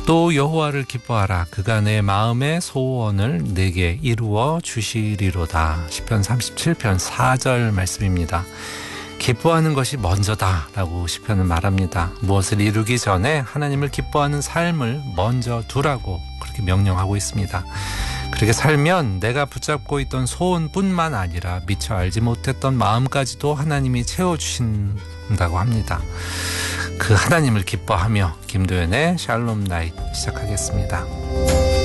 또 여호와를 기뻐하라. 그가 내 마음의 소원을 내게 이루어 주시리로다. 시편 37편 4절 말씀입니다. 기뻐하는 것이 먼저다라고 시편은 말합니다. 무엇을 이루기 전에 하나님을 기뻐하는 삶을 먼저 두라고 그렇게 명령하고 있습니다. 그렇게 살면 내가 붙잡고 있던 소원뿐만 아니라 미처 알지 못했던 마음까지도 하나님이 채워주신다고 합니다. 그 하나님을 기뻐하며 김도연의 샬롬 나잇 시작하겠습니다.